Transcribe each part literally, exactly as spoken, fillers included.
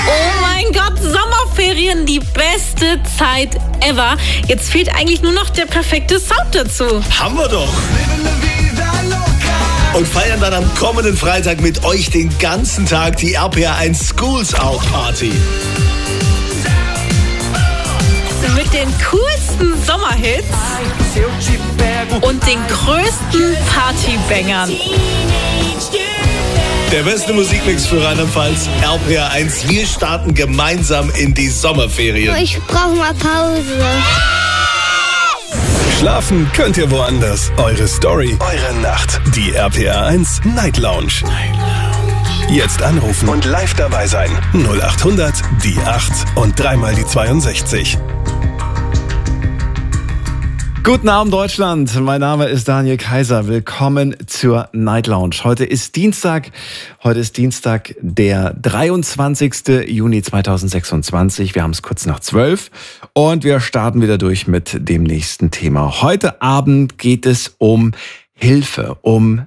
Oh mein Gott, Sommerferien, die beste Zeit ever. Jetzt fehlt eigentlich nur noch der perfekte Sound dazu. Haben wir doch. Und feiern dann am kommenden Freitag mit euch den ganzen Tag die R P R eins Schools Out Party. Mit den coolsten Sommerhits und den größten Partybangern. Der beste Musikmix für Rheinland-Pfalz, R P R eins. Wir starten gemeinsam in die Sommerferien. Ich brauche mal Pause. Schlafen könnt ihr woanders. Eure Story, eure Nacht. Die R P R eins Night Lounge. Jetzt anrufen und live dabei sein. null acht hundert, die acht und dreimal die zweiundsechzig. Guten Abend, Deutschland. Mein Name ist Daniel Kaiser. Willkommen zur Night Lounge. Heute ist Dienstag. Heute ist Dienstag, der dreiundzwanzigste Juni zweitausendsechsundzwanzig. Wir haben es kurz nach zwölf und wir starten wieder durch mit dem nächsten Thema. Heute Abend geht es um Hilfe, um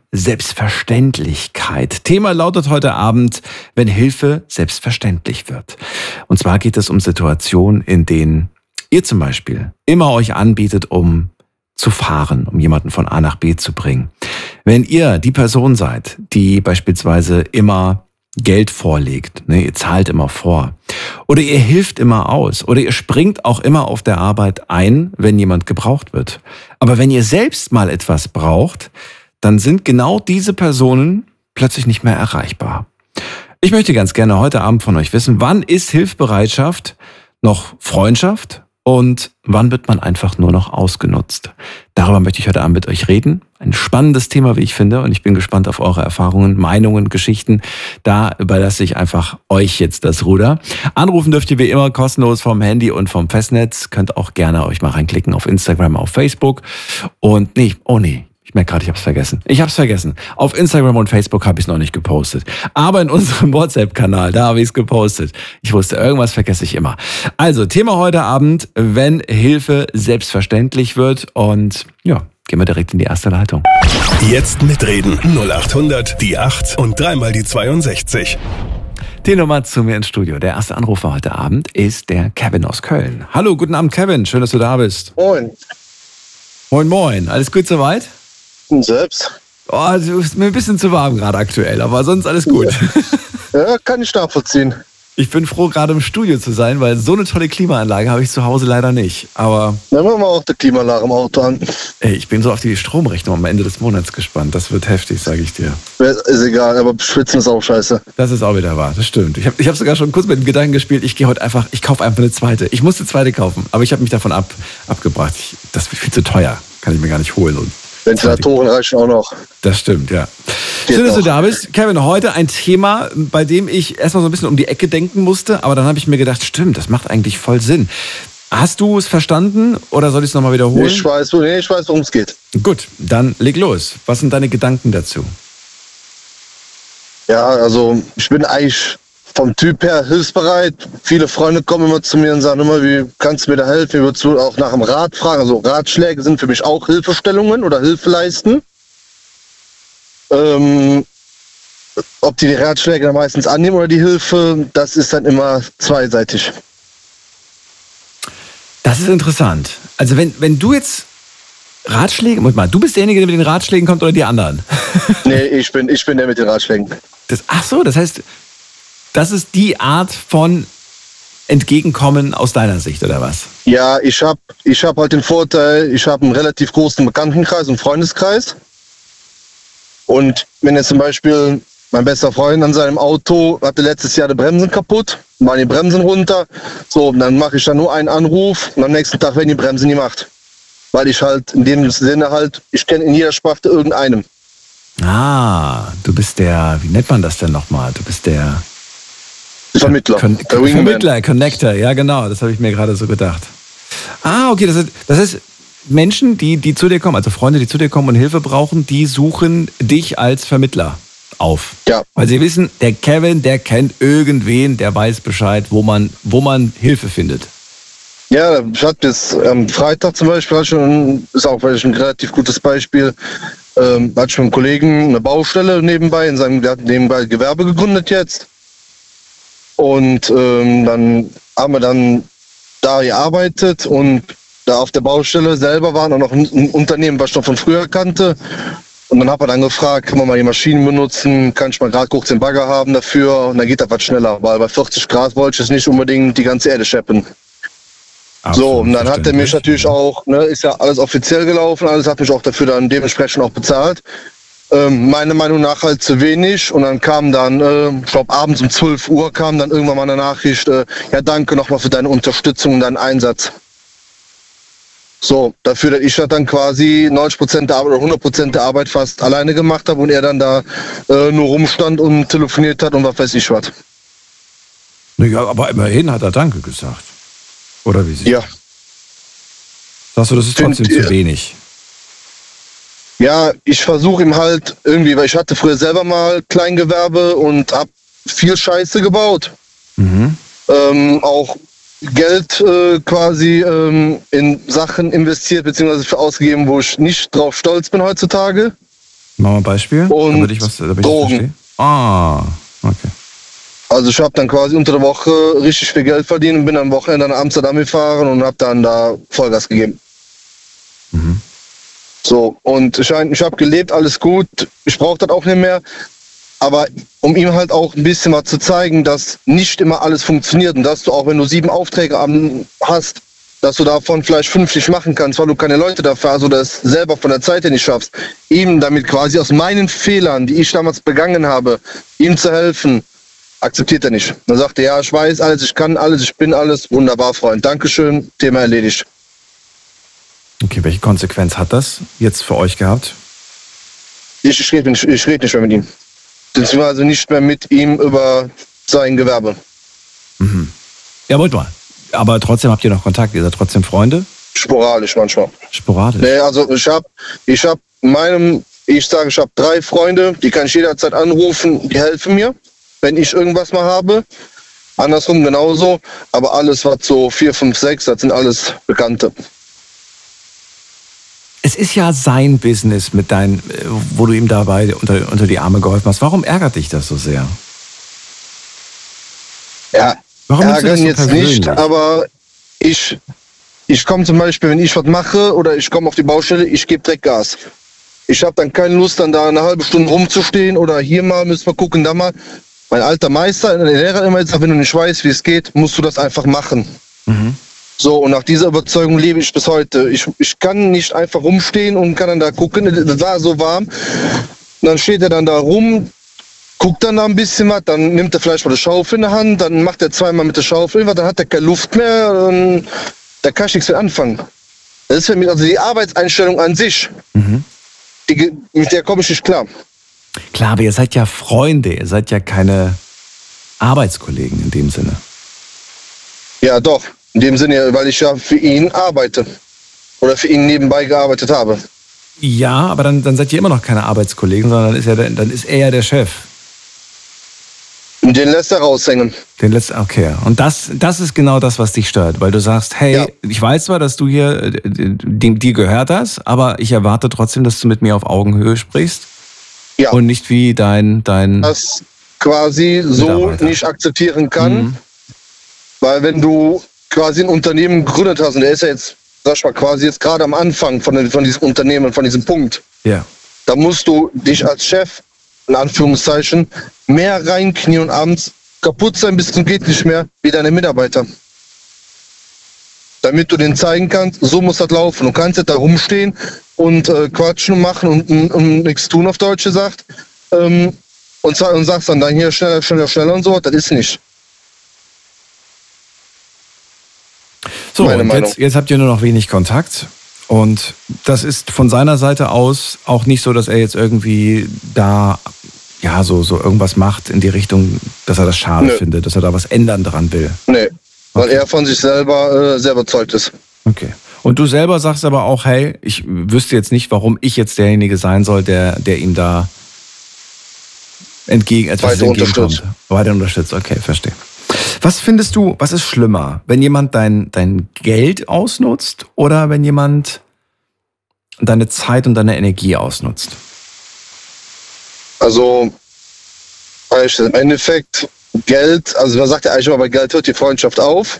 Selbstverständlichkeit. Thema lautet heute Abend, wenn Hilfe selbstverständlich wird. Und zwar geht es um Situationen, in denen ihr zum Beispiel immer euch anbietet, um zu fahren, um jemanden von A nach B zu bringen. Wenn ihr die Person seid, die beispielsweise immer Geld vorlegt, ne, ihr zahlt immer vor, oder ihr hilft immer aus, oder ihr springt auch immer auf der Arbeit ein, wenn jemand gebraucht wird. Aber wenn ihr selbst mal etwas braucht, dann sind genau diese Personen plötzlich nicht mehr erreichbar. Ich möchte ganz gerne heute Abend von euch wissen, wann ist Hilfsbereitschaft noch Freundschaft? Und wann wird man einfach nur noch ausgenutzt? Darüber möchte ich heute Abend mit euch reden. Ein spannendes Thema, wie ich finde. Und ich bin gespannt auf eure Erfahrungen, Meinungen, Geschichten. Da überlasse ich einfach euch jetzt das Ruder. Anrufen dürft ihr wie immer kostenlos vom Handy und vom Festnetz. Könnt auch gerne euch mal reinklicken auf Instagram, auf Facebook. Und nee, oh nee. Ich merke gerade, ich habe es vergessen. Ich habe es vergessen. Auf Instagram und Facebook habe ich es noch nicht gepostet. Aber in unserem WhatsApp-Kanal, da habe ich es gepostet. Ich wusste, irgendwas vergesse ich immer. Also, Thema heute Abend, wenn Hilfe selbstverständlich wird. Und ja, gehen wir direkt in die erste Leitung. Jetzt mitreden. null acht hundert, die acht und dreimal die zweiundsechzig. Die Nummer zu mir ins Studio. Der erste Anrufer heute Abend ist der Kevin aus Köln. Hallo, guten Abend, Kevin. Schön, dass du da bist. Moin. Moin, moin. Alles gut soweit? Und selbst? Oh, du bist mir ein bisschen zu warm gerade aktuell, aber sonst alles gut. Ja, ja, kann ich nachvollziehen. Ich bin froh, gerade im Studio zu sein, weil so eine tolle Klimaanlage habe ich zu Hause leider nicht. Aber dann machen wir auch die Klimaanlage im Auto an. Ey, ich bin so auf die Stromrechnung am Ende des Monats gespannt. Das wird heftig, sage ich dir. Ist egal, aber schwitzen ist auch scheiße. Das ist auch wieder wahr, das stimmt. Ich habe ich hab sogar schon kurz mit dem Gedanken gespielt, ich gehe heute einfach, ich kaufe einfach eine zweite. Ich musste eine zweite kaufen, aber ich habe mich davon ab, abgebracht. Ich, das wird viel zu teuer, kann ich mir gar nicht holen. Und Ventilatoren reichen auch noch. Das stimmt, ja. Geht Schön, dass noch. du da bist. Kevin, heute ein Thema, bei dem ich erstmal so ein bisschen um die Ecke denken musste, aber dann habe ich mir gedacht, stimmt, das macht eigentlich voll Sinn. Hast du es verstanden oder soll ich es nochmal wiederholen? Ich weiß, nee, ich weiß, worum es geht. Gut, dann leg los. Was sind deine Gedanken dazu? Ja, also ich bin eigentlich vom Typ her hilfsbereit. Viele Freunde kommen immer zu mir und sagen immer, wie kannst du mir da helfen? Wie würdest du auch nach dem Rat fragen? Also Ratschläge sind für mich auch Hilfestellungen oder Hilfe leisten. Ähm, ob die die Ratschläge dann meistens annehmen oder die Hilfe, das ist dann immer zweiseitig. Das ist interessant. Also wenn, wenn du jetzt Ratschläge, Moment mal, du bist derjenige, der mit den Ratschlägen kommt oder die anderen? Nee, ich bin, ich bin der mit den Ratschlägen. Das, ach so, das heißt, das ist die Art von Entgegenkommen aus deiner Sicht, oder was? Ja, ich habe ich hab halt den Vorteil, ich habe einen relativ großen Bekanntenkreis und Freundeskreis. Und wenn jetzt zum Beispiel mein bester Freund an seinem Auto hatte letztes Jahr die Bremsen kaputt, waren die Bremsen runter, so, dann mache ich dann nur einen Anruf und am nächsten Tag werden die Bremsen gemacht. Weil ich halt in dem Sinne halt, ich kenne in jeder Sparte irgendeinem. Ah, du bist der, wie nennt man das denn nochmal? Du bist der Vermittler. Con- der Wingman. Vermittler, Connector, ja genau, das habe ich mir gerade so gedacht. Ah, okay, das ist, das ist Menschen, die, die zu dir kommen, also Freunde, die zu dir kommen und Hilfe brauchen, die suchen dich als Vermittler auf. Ja. Weil sie wissen, der Kevin, der kennt irgendwen, der weiß Bescheid, wo man, wo man Hilfe findet. Ja, ich hatte jetzt am Freitag zum Beispiel, hatte schon, ist auch ein relativ gutes Beispiel, ähm, hatte ich mit einem Kollegen eine Baustelle nebenbei, in seinem, der hat nebenbei Gewerbe gegründet jetzt. Und ähm, dann haben wir dann da gearbeitet und da auf der Baustelle selber waren auch noch ein, ein Unternehmen, was ich noch von früher kannte. Und dann hat er dann gefragt, kann man mal die Maschinen benutzen, kann ich mal gerade kurz den Bagger haben dafür und dann geht das was schneller, weil bei vierzig Grad wollte ich jetzt nicht unbedingt die ganze Erde scheppen. Absolut, so, und dann hat er mich natürlich auch, ne, ist ja alles offiziell gelaufen, alles hat mich auch dafür dann dementsprechend auch bezahlt. Ähm, meiner Meinung nach halt zu wenig und dann kam dann, äh, ich glaube abends um zwölf Uhr kam dann irgendwann mal eine Nachricht, äh, ja danke nochmal für deine Unterstützung und deinen Einsatz. So, dafür, dass ich dann quasi neunzig Prozent der Arbeit oder hundert Prozent der Arbeit fast alleine gemacht habe und er dann da äh, nur rumstand und telefoniert hat und was weiß ich was. Ja, aber immerhin hat er Danke gesagt. Oder wie sie? Ja. Sagst du, das ist trotzdem Find, zu wenig? Ja, ich versuche ihm halt irgendwie, weil ich hatte früher selber mal Kleingewerbe und habe viel Scheiße gebaut. Mhm. Ähm, auch Geld äh, quasi ähm, in Sachen investiert bzw. für ausgegeben, wo ich nicht drauf stolz bin heutzutage. Machen wir ein Beispiel, und damit ich was damit Drogen. Ich verstehe. Ah, okay. Also ich habe dann quasi unter der Woche richtig viel Geld verdient und bin am Wochenende nach Amsterdam gefahren und habe dann da Vollgas gegeben. Mhm. So, und ich, ich habe gelebt, alles gut, ich brauche das auch nicht mehr. Aber um ihm halt auch ein bisschen mal zu zeigen, dass nicht immer alles funktioniert und dass du auch, wenn du sieben Aufträge hast, dass du davon vielleicht fünfzig machen kannst, weil du keine Leute dafür hast oder es selber von der Zeit her nicht schaffst, ihm damit quasi aus meinen Fehlern, die ich damals begangen habe, ihm zu helfen, akzeptiert er nicht. Dann sagt er, ja, ich weiß alles, ich kann alles, ich bin alles, wunderbar, Freund, Dankeschön, Thema erledigt. Okay, welche Konsequenz hat das jetzt für euch gehabt? Ich, ich rede nicht, ich red nicht mehr mit ihm. Beziehungsweise nicht mehr mit ihm über sein Gewerbe. Mhm. Ja, wollt mal. Aber trotzdem habt ihr noch Kontakt, ihr seid trotzdem Freunde? Sporadisch manchmal. Sporadisch? Nee, also ich habe ich hab meinem, ich sage, ich habe drei Freunde, die kann ich jederzeit anrufen, die helfen mir, wenn ich irgendwas mal habe. Andersrum genauso, aber alles, was so vier, fünf, sechs, das sind alles Bekannte. Es ist ja sein Business, mit deinen, wo du ihm dabei unter, unter die Arme geholfen hast. Warum ärgert dich das so sehr? Ja, Warum ärgern so jetzt persönlich? nicht, aber ich, ich komme zum Beispiel, wenn ich was mache oder ich komme auf die Baustelle, ich gebe direkt Gas. Ich habe dann keine Lust, dann da eine halbe Stunde rumzustehen oder hier mal, müssen wir gucken, da mal. Mein alter Meister, der Lehrer immer gesagt, wenn du nicht weißt, wie es geht, musst du das einfach machen. Mhm. So, und nach dieser Überzeugung lebe ich bis heute. Ich, ich kann nicht einfach rumstehen und kann dann da gucken, das war so warm. Und dann steht er dann da rum, guckt dann da ein bisschen was, dann nimmt er vielleicht mal eine Schaufel in der Hand, dann macht er zweimal mit der Schaufel, dann hat er keine Luft mehr, dann, da kann ich nichts mit anfangen. Das ist für mich, also die Arbeitseinstellung an sich, mhm. die, mit der komme ich nicht klar. Klar, aber ihr seid ja Freunde, ihr seid ja keine Arbeitskollegen in dem Sinne. Ja, doch. In dem Sinne, weil ich ja für ihn arbeite. Oder für ihn nebenbei gearbeitet habe. Ja, aber dann, dann seid ihr immer noch keine Arbeitskollegen, sondern dann ist er, dann ist er ja der Chef. Und den lässt er raushängen. Den lässt, okay. Und das, das ist genau das, was dich stört. Weil du sagst, hey, ja. ich weiß zwar, dass du hier, dir gehört das, aber ich erwarte trotzdem, dass du mit mir auf Augenhöhe sprichst. Ja. Und nicht wie dein... dein das quasi so nicht akzeptieren kann. Mhm. Weil wenn du quasi ein Unternehmen gegründet hast und der ist ja jetzt, sag ich mal, quasi jetzt gerade am Anfang von, von diesem Unternehmen, von diesem Punkt. Ja. Da musst du dich als Chef, in Anführungszeichen, mehr reinknien und abends kaputt sein bis zum geht nicht mehr, wie deine Mitarbeiter. Damit du denen zeigen kannst, so muss das laufen. Du kannst jetzt da rumstehen und äh, quatschen und machen und, und, und nichts tun, auf Deutsch gesagt. Ähm, und, und sagst dann, dann hier schneller, schneller, schneller und so, das ist nicht. So, und jetzt, jetzt habt ihr nur noch wenig Kontakt und das ist von seiner Seite aus auch nicht so, dass er jetzt irgendwie da ja so, so irgendwas macht in die Richtung, dass er das schade Nö. findet, dass er da was ändern dran will. Nee, weil okay. er von sich selber äh, sehr überzeugt ist. Okay. Und du selber sagst aber auch, hey, ich wüsste jetzt nicht, warum ich jetzt derjenige sein soll, der, der ihm da entgegen, etwas weiter entgegenkommt. Unterstützt. Weiter unterstützt, okay, verstehe. Was findest du, was ist schlimmer, wenn jemand dein, dein Geld ausnutzt oder wenn jemand deine Zeit und deine Energie ausnutzt? Also im Endeffekt Geld, also man sagt ja eigentlich immer, bei Geld hört die Freundschaft auf.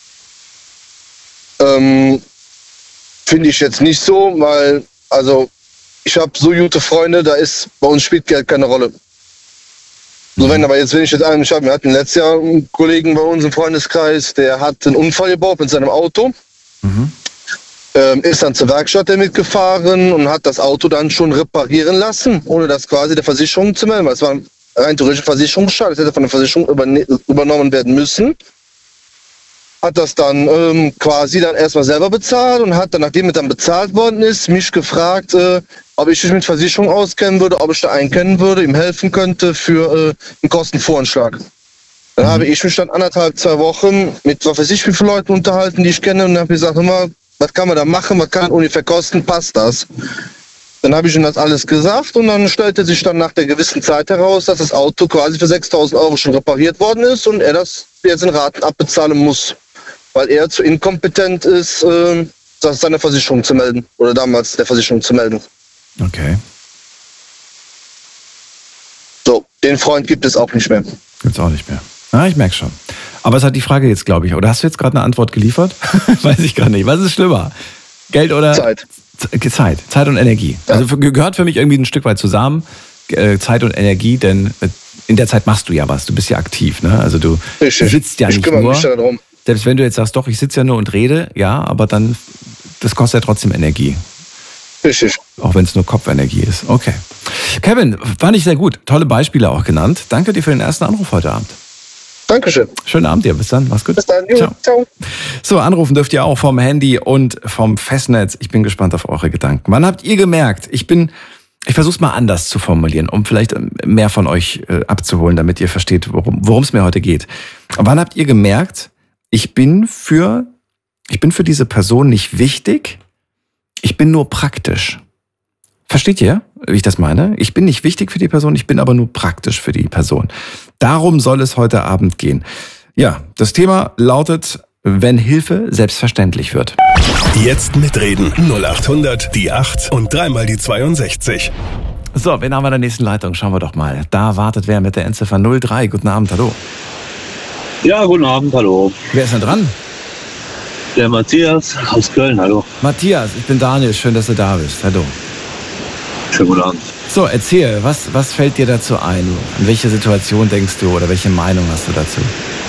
Ähm, Finde ich jetzt nicht so, weil, also ich habe so gute Freunde, da ist, bei uns spielt Geld keine Rolle. So, wenn aber jetzt, wenn ich jetzt einen, ich hab, wir hatten letztes Jahr einen Kollegen bei uns im Freundeskreis, der hat einen Unfall gebaut mit seinem Auto. Mhm. Ähm, ist dann zur Werkstatt damit gefahren und hat das Auto dann schon reparieren lassen, ohne das quasi der Versicherung zu melden, weil es war rein theoretisch Versicherungsschaden, das hätte von der Versicherung überne- übernommen werden müssen. Hat das dann ähm, quasi dann erstmal selber bezahlt und hat dann, nachdem es dann bezahlt worden ist, mich gefragt, äh, ob ich mich mit Versicherung auskennen würde, ob ich da einkennen würde, ihm helfen könnte für äh, einen Kostenvoranschlag. Dann mhm. habe ich mich dann anderthalb, zwei Wochen mit, was weiß ich, wie viele Leuten unterhalten, die ich kenne, und habe gesagt, hör mal, was kann man da machen, was kann ungefähr kosten, passt das? Dann habe ich ihm das alles gesagt und dann stellte sich dann nach der gewissen Zeit heraus, dass das Auto quasi für sechstausend Euro schon repariert worden ist und er das jetzt in Raten abbezahlen muss, weil er zu inkompetent ist, äh, das seiner Versicherung zu melden oder damals der Versicherung zu melden. Okay. So, den Freund gibt es auch nicht mehr. Gibt es auch nicht mehr. Ah, ich merke schon. Aber es hat die Frage jetzt, glaube ich, oder hast du jetzt gerade eine Antwort geliefert? Weiß ich gar nicht. Was ist schlimmer? Geld oder Zeit? Z- Zeit. Zeit und Energie. Ja. Also für, gehört für mich irgendwie ein Stück weit zusammen, äh, Zeit und Energie, denn äh, in der Zeit machst du ja was. Du bist ja aktiv, ne? Also du, du sitzt ja ich nicht kümmere nur. Mich darum. Selbst wenn du jetzt sagst, doch, ich sitze ja nur und rede, ja, aber dann, das kostet ja trotzdem Energie. Richtig. Auch wenn es nur Kopfenergie ist. Okay. Kevin, fand ich sehr gut. Tolle Beispiele auch genannt. Danke dir für den ersten Anruf heute Abend. Dankeschön. Schönen Abend dir. Bis dann. Mach's gut. Bis dann. Jo, ciao. ciao. So, anrufen dürft ihr auch vom Handy und vom Festnetz. Ich bin gespannt auf eure Gedanken. Wann habt ihr gemerkt, ich bin, ich versuch's mal anders zu formulieren, um vielleicht mehr von euch äh, abzuholen, damit ihr versteht, worum es mir heute geht. Wann habt ihr gemerkt, ich bin für, ich bin für diese Person nicht wichtig, ich bin nur praktisch. Versteht ihr, wie ich das meine? Ich bin nicht wichtig für die Person, ich bin aber nur praktisch für die Person. Darum soll es heute Abend gehen. Ja, das Thema lautet, wenn Hilfe selbstverständlich wird. Jetzt mitreden. null acht hundert, die acht und dreimal die zweiundsechzig. So, wen haben wir in der nächsten Leitung? Schauen wir doch mal. Da wartet wer mit der Endziffer null drei. Guten Abend, hallo. Ja, guten Abend, hallo. Wer ist denn dran? Der Matthias aus Köln, hallo. Matthias, ich bin Daniel, schön, dass du da bist. Hallo. Schönen guten Abend. So, erzähl, was, was fällt dir dazu ein? In welche Situation denkst du oder welche Meinung hast du dazu?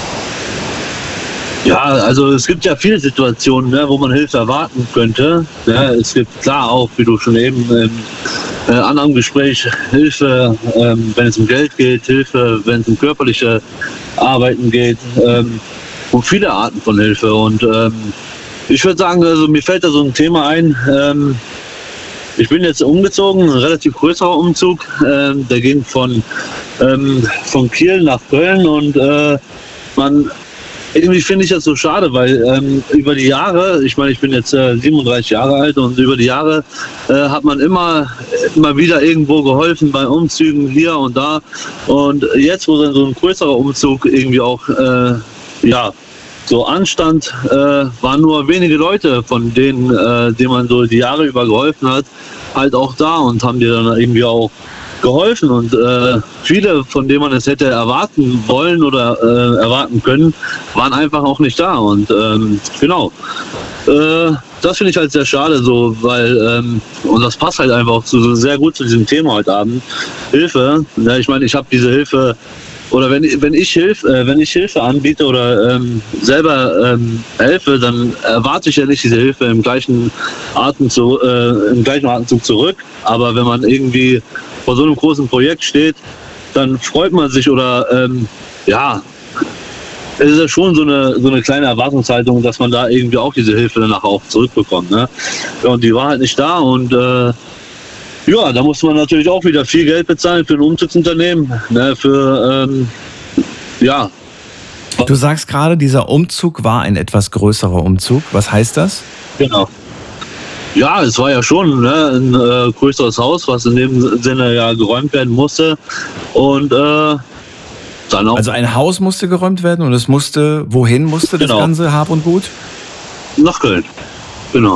Ja, also es gibt ja viele Situationen, ne, wo man Hilfe erwarten könnte. Ja, es gibt klar auch, wie du schon eben im äh, anderen Gespräch, Hilfe, ähm, wenn es um Geld geht, Hilfe, wenn es um körperliche Arbeiten geht, ähm, und viele Arten von Hilfe. Und ähm, ich würde sagen, also mir fällt da so ein Thema ein. Ähm, ich bin jetzt umgezogen, ein relativ größerer Umzug. Ähm, der ging von, ähm, von Kiel nach Köln und äh, man irgendwie finde ich das so schade, weil ähm, über die Jahre, ich meine, ich bin jetzt äh, siebenunddreißig Jahre alt und über die Jahre äh, hat man immer, immer wieder irgendwo geholfen bei Umzügen hier und da. Und jetzt, wo dann so ein größerer Umzug irgendwie auch äh, ja, so anstand, äh, waren nur wenige Leute, von denen, äh, denen man so die Jahre über geholfen hat, halt auch da und haben dir dann irgendwie auch geholfen und äh, viele, von denen man es hätte erwarten wollen oder äh, erwarten können, waren einfach auch nicht da und ähm, genau, äh, das finde ich halt sehr schade so, weil ähm, und das passt halt einfach auch zu, so sehr gut zu diesem Thema heute Abend, Hilfe. Ja, ich meine, ich habe diese Hilfe oder wenn, wenn ich Hilfe, äh, wenn ich Hilfe anbiete oder ähm, selber ähm, helfe, dann erwarte ich ja nicht diese Hilfe im gleichen Atemzug, äh, im gleichen Atemzug zurück. Aber wenn man irgendwie vor so einem großen Projekt steht, dann freut man sich oder ähm, ja, es ist ja schon so eine so eine kleine Erwartungshaltung, dass man da irgendwie auch diese Hilfe danach auch zurückbekommt. Ne? Ja, und die war halt nicht da und äh, ja, da muss man natürlich auch wieder viel Geld bezahlen für ein Umzugsunternehmen, ne, für, ähm, ja. Du sagst gerade, dieser Umzug war ein etwas größerer Umzug. Was heißt das? Genau. Ja, es war ja schon ne, ein äh, größeres Haus, was in dem Sinne ja geräumt werden musste. Und äh, dann auch. Also ein Haus musste geräumt werden und es musste, wohin musste das genau. ganze Hab und Gut? Nach Köln, genau.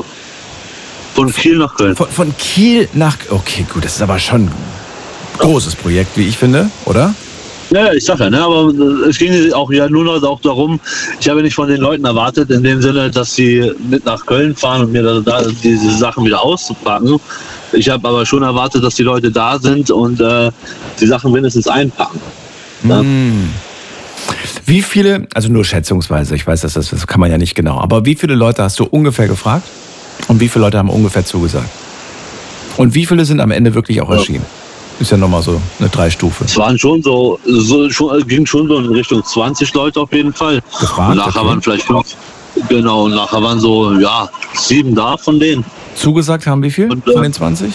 Von Kiel nach Köln. Von, von Kiel nach... Okay, gut, das ist aber schon ein großes Projekt, wie ich finde, oder? Ja, ich sag ja, ne, aber es ging auch ja nur noch auch darum, ich habe nicht von den Leuten erwartet, in dem Sinne, dass sie mit nach Köln fahren und mir da, da diese Sachen wieder auszupacken. Ich habe aber schon erwartet, dass die Leute da sind und äh, die Sachen mindestens einpacken. Ja. Mm. Wie viele, also nur schätzungsweise, ich weiß, dass das, das kann man ja nicht genau, aber wie viele Leute hast du ungefähr gefragt und wie viele Leute haben ungefähr zugesagt? Und wie viele sind am Ende wirklich auch erschienen? Ist ja nochmal so eine Dreistufe. Es waren schon so, so schon, ging schon so in Richtung zwanzig Leute auf jeden Fall. Gefragt, und nachher okay. waren vielleicht fünf. Genau, und nachher waren so, ja, sieben da von denen. Zugesagt haben wie viel Und, äh, von den zwanzig?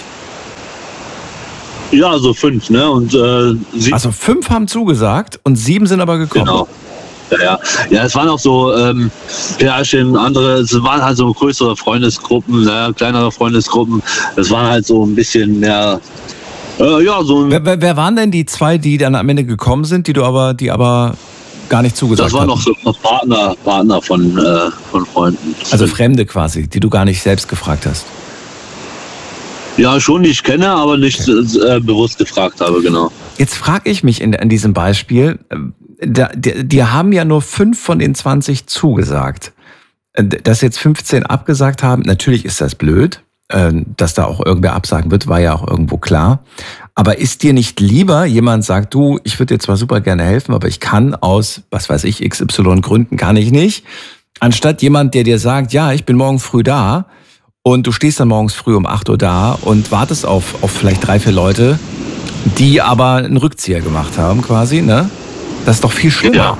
Ja, so fünf, ne? Und äh, sieben. Also fünf haben zugesagt und sieben sind aber gekommen. Genau. Ja, ja. Ja, es waren auch so ähm, Pärchen, andere, es waren halt so größere Freundesgruppen, ne, kleinere Freundesgruppen. Es waren halt so ein bisschen mehr, äh, ja, so ein, Wer, wer, wer waren denn die zwei, die dann am Ende gekommen sind, die du aber, die aber gar nicht zugesagt das waren hatten? noch so Partner, Partner von, äh, von Freunden. Also Fremde quasi, die du gar nicht selbst gefragt hast. Ja, schon, die ich kenne, aber nicht äh, bewusst gefragt habe, genau. Jetzt frage ich mich in, in diesem Beispiel, äh, da, die, die haben ja nur fünf von den zwanzig zugesagt. Äh, Dass jetzt fünfzehn abgesagt haben, natürlich ist das blöd. Äh, dass da auch irgendwer absagen wird, war ja auch irgendwo klar. Aber ist dir nicht lieber, jemand sagt, du, ich würde dir zwar super gerne helfen, aber ich kann aus, was weiß ich, X Y Gründen kann ich nicht, anstatt jemand, der dir sagt, ja, ich bin morgen früh da, und du stehst dann morgens früh um acht Uhr da und wartest auf, auf vielleicht drei, vier Leute, die aber einen Rückzieher gemacht haben quasi, ne? Das ist doch viel schlimmer. Ja.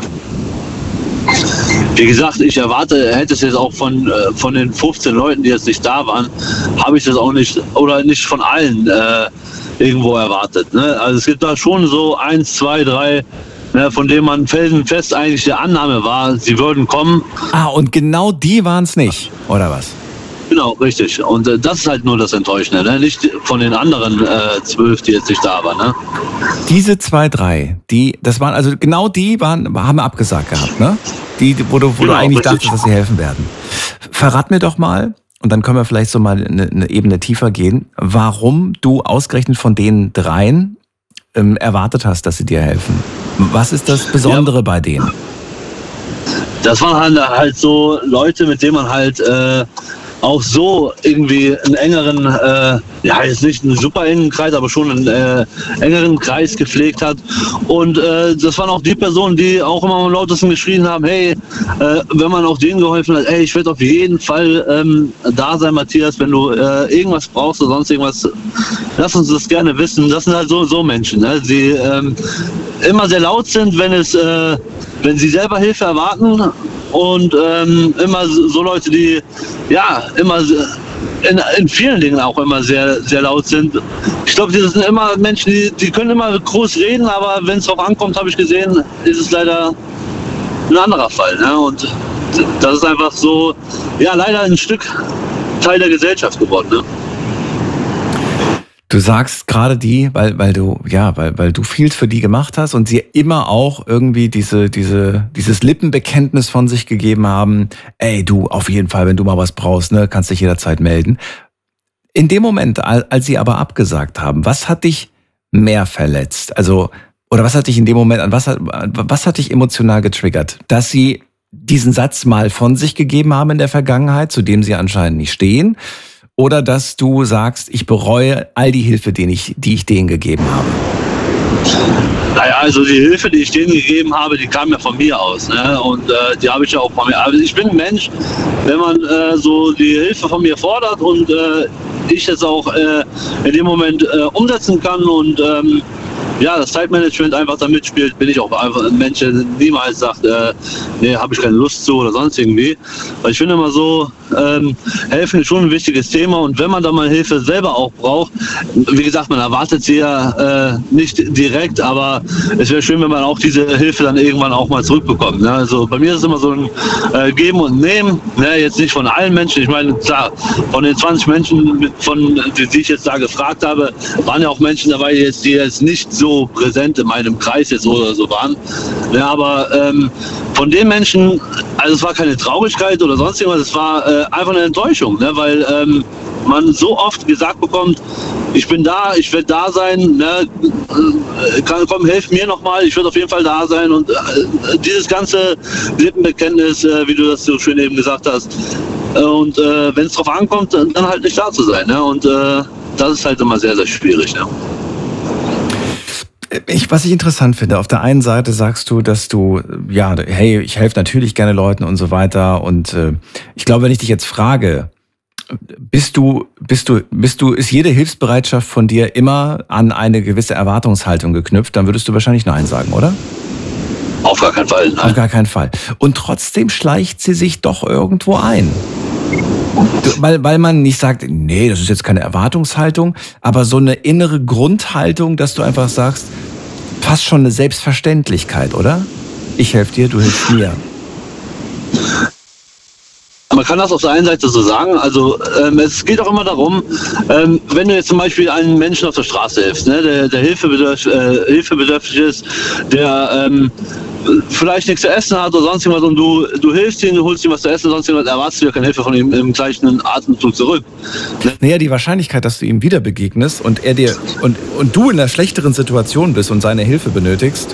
Wie gesagt, ich erwarte, hätte es jetzt auch von, äh, von den fünfzehn Leuten, die jetzt nicht da waren, habe ich das auch nicht, oder nicht von allen äh, irgendwo erwartet. Ne? Also es gibt da schon so eins, zwei, drei, ne, von denen man felsenfest eigentlich der Annahme war, sie würden kommen. Ah, und genau die waren es nicht, oder was? Genau, richtig. Und äh, das ist halt nur das Enttäuschende, ne? Nicht von den anderen äh, zwölf, die jetzt nicht da waren. Ne? Diese zwei, drei, die, das waren, also genau die waren, haben abgesagt gehabt, ne? Die, wo du, wo Genau, du eigentlich richtig. dachtest, dass sie helfen werden. Verrat mir doch mal, und dann können wir vielleicht so mal eine, eine Ebene tiefer gehen, warum du ausgerechnet von den dreien ähm, erwartet hast, dass sie dir helfen. Was ist das Besondere ja. bei denen? Das waren halt, halt so Leute, mit denen man halt äh, auch so irgendwie einen engeren, äh, ja jetzt nicht einen super engen Kreis, aber schon einen äh, engeren Kreis gepflegt hat. Und äh, das waren auch die Personen, die auch immer am lautesten geschrien haben, hey, äh, wenn man auch denen geholfen hat, hey, ich werde auf jeden Fall ähm, da sein, Matthias, wenn du äh, irgendwas brauchst oder sonst irgendwas, lass uns das gerne wissen. Das sind halt so, so Menschen, ne? Die ähm, immer sehr laut sind, wenn es, äh, wenn sie selber Hilfe erwarten. Und ähm, immer so Leute, die ja immer in, in vielen Dingen auch immer sehr, sehr laut sind. Ich glaube, das sind immer Menschen, die, die können immer groß reden, aber wenn es drauf ankommt, habe ich gesehen, ist es leider ein anderer Fall. Ne? Und das ist einfach so, ja, leider ein Stück Teil der Gesellschaft geworden. Ne? Du sagst gerade die, weil, weil du, ja, weil, weil du viel für die gemacht hast und sie immer auch irgendwie diese, diese, dieses Lippenbekenntnis von sich gegeben haben. Ey, du, auf jeden Fall, wenn du mal was brauchst, ne, kannst dich jederzeit melden. In dem Moment, als sie aber abgesagt haben, was hat dich mehr verletzt? Also, oder was hat dich in dem Moment, an was hat, was hat dich emotional getriggert? Dass sie diesen Satz mal von sich gegeben haben in der Vergangenheit, zu dem sie anscheinend nicht stehen? Oder dass du sagst, ich bereue all die Hilfe, die ich, die ich denen gegeben habe? Naja, also die Hilfe, die ich denen gegeben habe, die kam ja von mir aus. Ne? Und äh, die habe ich ja auch von mir. Also ich bin ein Mensch, wenn man äh, so die Hilfe von mir fordert und äh, ich es auch äh, in dem Moment äh, umsetzen kann und ähm, ja, das Zeitmanagement einfach da mitspielt, bin ich auch einfach ein Mensch, der niemals sagt, äh, nee, habe ich keine Lust zu oder sonst irgendwie. Weil ich finde immer so, ähm, helfen ist schon ein wichtiges Thema und wenn man da mal Hilfe selber auch braucht, wie gesagt, man erwartet sie ja äh, nicht direkt, aber es wäre schön, wenn man auch diese Hilfe dann irgendwann auch mal zurückbekommt. Ne? Also bei mir ist es immer so ein äh, Geben und Nehmen, ne? Jetzt nicht von allen Menschen, ich meine, klar, von den zwanzig Menschen, von, die, die ich jetzt da gefragt habe, waren ja auch Menschen dabei, die jetzt, die jetzt nicht so präsent in meinem Kreis jetzt oder so waren. Ja, aber ähm, von den Menschen, also es war keine Traurigkeit oder sonst irgendwas, es war äh, einfach eine Enttäuschung, ne? Weil ähm, man so oft gesagt bekommt, ich bin da, ich werde da sein, ne? Kann, komm, helf mir nochmal, ich werde auf jeden Fall da sein. Und äh, dieses ganze Lippenbekenntnis, äh, wie du das so schön eben gesagt hast, äh, und äh, wenn es drauf ankommt, dann halt nicht da zu sein. Ne? Und äh, das ist halt immer sehr, sehr schwierig. Ne? Ich, was ich interessant finde, auf der einen Seite sagst du, dass du, ja, hey, ich helfe natürlich gerne Leuten und so weiter. Und äh, ich glaube, wenn ich dich jetzt frage, bist du, bist du, bist du, ist jede Hilfsbereitschaft von dir immer an eine gewisse Erwartungshaltung geknüpft, dann würdest du wahrscheinlich Nein sagen, oder? Auf gar keinen Fall. Nein. Auf gar keinen Fall. Und trotzdem schleicht sie sich doch irgendwo ein. Weil, weil man nicht sagt, nee, das ist jetzt keine Erwartungshaltung, aber so eine innere Grundhaltung, dass du einfach sagst, fast schon eine Selbstverständlichkeit, oder? Ich helfe dir, du hilfst mir. Man kann das auf der einen Seite so sagen, also ähm, es geht auch immer darum, ähm, wenn du jetzt zum Beispiel einen Menschen auf der Straße hilfst, ne, der, der hilfebedürftig, äh, hilfebedürftig ist, der ähm, vielleicht nichts zu essen hat oder sonst irgendwas und du, du hilfst ihm, du holst ihm was zu essen, sonst irgendwas, erwartest du ja keine Hilfe von ihm im gleichen Atemzug zurück. Ne? Naja, die Wahrscheinlichkeit, dass du ihm wieder begegnest und er dir und, und du in einer schlechteren Situation bist und seine Hilfe benötigst.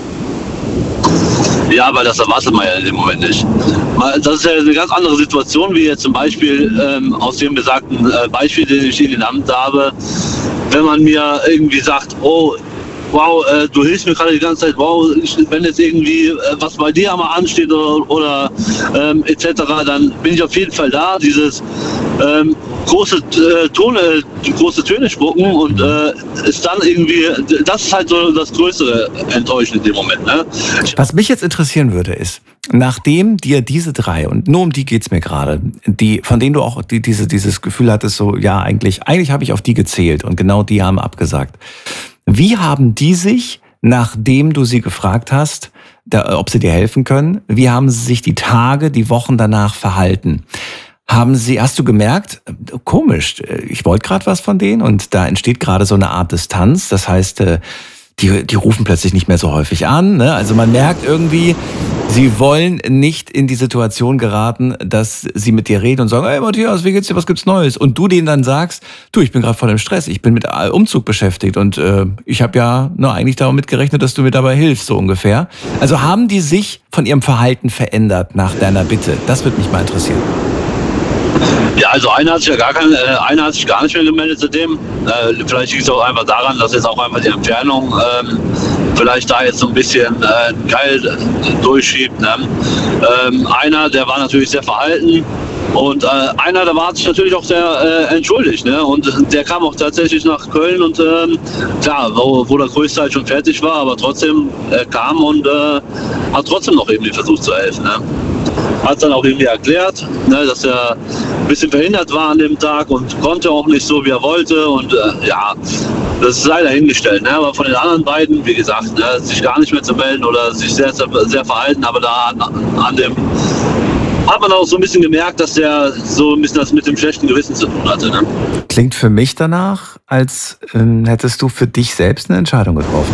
Ja, weil das erwartet man ja in dem Moment nicht. Das ist ja eine ganz andere Situation, wie jetzt zum Beispiel ähm, aus dem besagten äh, Beispiel, den ich Ihnen genannt habe. Wenn man mir irgendwie sagt, oh, wow, äh, du hilfst mir gerade die ganze Zeit, wow, ich, wenn jetzt irgendwie äh, was bei dir mal ansteht oder, oder ähm, et cetera, dann bin ich auf jeden Fall da. Dieses ähm, große äh, Tone, große Töne spucken und äh, ist dann irgendwie, das ist halt so das größere Enttäuschen in dem Moment. Ne? Was mich jetzt interessieren würde, ist, nachdem dir diese drei, und nur um die geht's mir gerade, die, von denen du auch die, diese, dieses Gefühl hattest, so, ja, eigentlich, eigentlich habe ich auf die gezählt und genau die haben abgesagt. Wie haben die sich, nachdem du sie gefragt hast, da, ob sie dir helfen können, wie haben sie sich die Tage, die Wochen danach verhalten? Haben sie, hast du gemerkt, komisch, ich wollte gerade was von denen und da entsteht gerade so eine Art Distanz, das heißt, die, die rufen plötzlich nicht mehr so häufig an, ne? Also man merkt irgendwie, sie wollen nicht in die Situation geraten, dass sie mit dir reden und sagen, hey Matthias, wie geht's dir, was gibt's Neues? Und du denen dann sagst, du, ich bin gerade voll im Stress, ich bin mit Umzug beschäftigt und äh, ich habe ja nur eigentlich damit gerechnet, dass du mir dabei hilfst, so ungefähr. Also haben die sich von ihrem Verhalten verändert nach deiner Bitte? Das würde mich mal interessieren. Ja, also einer hat sich ja gar kein, äh, einer hat sich gar nicht mehr gemeldet seitdem. Äh, vielleicht liegt es auch einfach daran, dass jetzt auch einfach die Entfernung ähm, vielleicht da jetzt so ein bisschen äh, geil durchschiebt. Ne? Ähm, einer, der war natürlich sehr verhalten und äh, einer, der war sich natürlich auch sehr äh, entschuldigt. Ne? Und der kam auch tatsächlich nach Köln und ähm, klar, wo, wo der größte halt schon fertig war, aber trotzdem äh, kam und äh, hat trotzdem noch irgendwie versucht zu helfen. Ne? Hat dann auch irgendwie erklärt, ne, dass er ein bisschen verhindert war an dem Tag und konnte auch nicht so, wie er wollte. Und äh, ja, das ist leider hingestellt. Ne? Aber von den anderen beiden, wie gesagt, ne, sich gar nicht mehr zu melden oder sich sehr, sehr, sehr verhalten, aber da an, an dem hat man auch so ein bisschen gemerkt, dass der so ein bisschen das mit dem schlechten Gewissen zu tun hatte. Ne? Klingt für mich danach, als ähm, hättest du für dich selbst eine Entscheidung getroffen.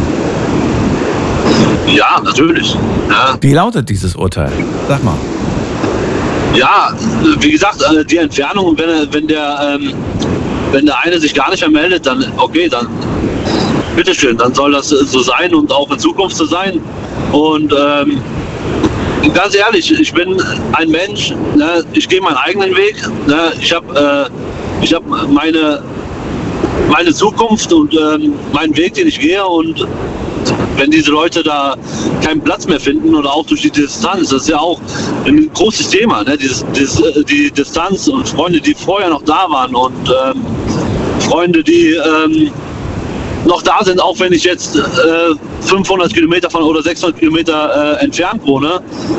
Ja, natürlich. Ja. Wie lautet dieses Urteil? Sag mal. Ja, wie gesagt, die Entfernung, wenn, wenn, der, ähm, wenn der eine sich gar nicht mehr meldet, dann okay, dann bitteschön, dann soll das so sein und auch in Zukunft so sein. Und ähm, ganz ehrlich, ich bin ein Mensch, ne, ich gehe meinen eigenen Weg, ne, ich habe äh, ich hab meine, meine Zukunft und ähm, meinen Weg, den ich gehe und wenn diese Leute da keinen Platz mehr finden oder auch durch die Distanz, das ist ja auch ein großes Thema, ne? Dieses, dieses, die Distanz und Freunde, die vorher noch da waren und ähm, Freunde, die ähm, noch da sind, auch wenn ich jetzt äh, fünfhundert Kilometer von oder sechshundert Kilometer äh, entfernt wohne.